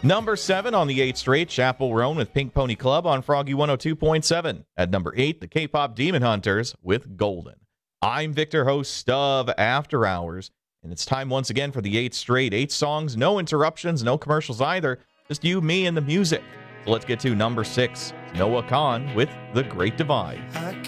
Number 7 on the 8th straight, Chapel Roan with Pink Pony Club on Froggy 102.7. At number 8, the K-pop Demon Hunters with Golden. I'm Victor, host of After Hours, and it's time once again for the 8th straight. 8 songs, no interruptions, no commercials either. Just you, me, and the music. So let's get to number 6, Noah Kahan with The Great Divide.